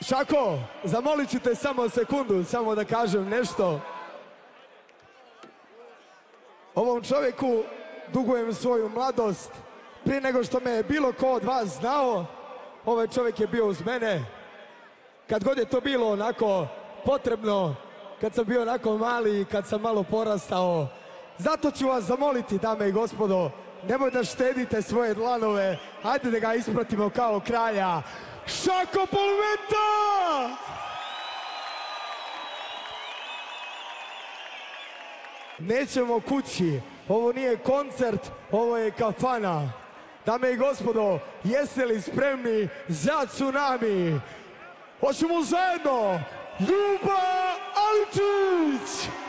Šako, zamolit ću te samo sekundu, samo da kažem nešto. Ovom čovjeku dugujem svoju mladost. Prije nego što me je bilo ko od vas znao, ovaj čovjek je bio uz mene. Kad god je to bilo onako potrebno, kad sam bio onako mali i kad sam malo porastao. Zato ću vas zamoliti, dame i gospodo, nemoj da štedite svoje dlanove, hajde da ga ispratimo kao kralja. Šako Polumenta! Nećemo kući, ovo nije koncert, ovo je kafana. Dame i gospodo, jeste li spremni za tsunami? Hoćemo zajedno! Ljuba Alčić!